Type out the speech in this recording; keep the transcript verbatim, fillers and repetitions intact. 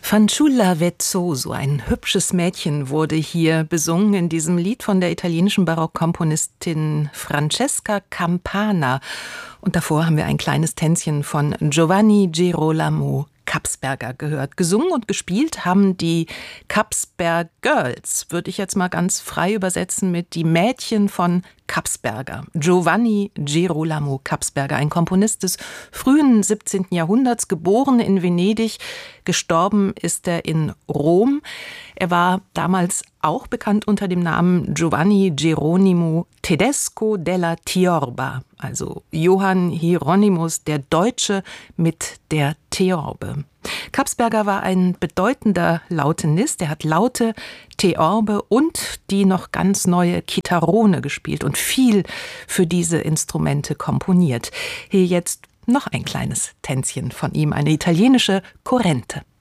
Fanciulla vezzoso, ein hübsches Mädchen, wurde hier besungen in diesem Lied von der italienischen Barockkomponistin Francesca Campana. Und davor haben wir ein kleines Tänzchen von Giovanni Girolamo Kapsberger gehört. Gesungen und gespielt haben die Kapsberg Girls, würde ich jetzt mal ganz frei übersetzen mit die Mädchen von Kapsberger. Giovanni Girolamo Kapsberger, ein Komponist des frühen siebzehnten Jahrhunderts, geboren in Venedig, gestorben ist er in Rom. Er war damals auch bekannt unter dem Namen Giovanni Geronimo Tedesco della Tiorba, also Johann Hieronymus der Deutsche mit der Theorbe. Kapsberger war ein bedeutender Lautenist. Er hat Laute, Theorbe und die noch ganz neue Chitarrone gespielt und viel für diese Instrumente komponiert. Hier jetzt noch ein kleines Tänzchen von ihm, eine italienische Corrente.